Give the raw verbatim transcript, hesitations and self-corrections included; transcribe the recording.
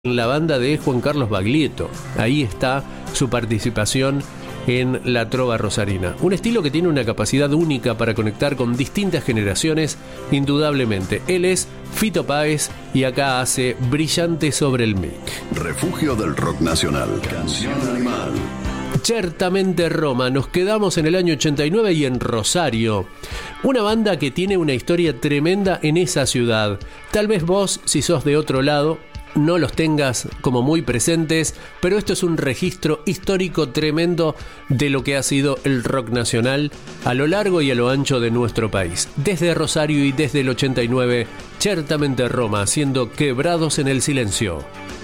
en la banda de Juan Carlos Baglietto. Ahí está su participación en la trova rosarina. Un estilo que tiene una capacidad única para conectar con distintas generaciones, indudablemente. Él es Fito Páez y acá hace Brillante sobre el mic. Refugio del rock nacional. Canción Animal. Certamente Roma. Nos quedamos en el año ochenta y nueve y en Rosario. Una banda que tiene una historia tremenda en esa ciudad. Tal vez vos, si sos de otro lado, no los tengas como muy presentes, pero esto es un registro histórico tremendo de lo que ha sido el rock nacional a lo largo y a lo ancho de nuestro país. Desde Rosario y desde el ochenta y nueve, Certamente Roma, haciendo Quebrados en el Silencio.